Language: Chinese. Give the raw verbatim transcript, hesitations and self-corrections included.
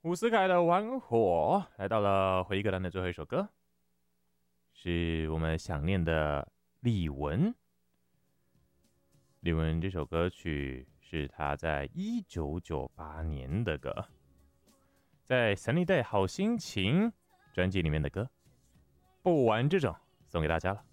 伍思凯的《玩火》来到了回忆歌单的最后一首歌，是我们想念的李玟。李玟这首歌曲是他在一九九八年的歌，在《Sunny Day 好心情》专辑里面的歌，不玩这种送给大家了。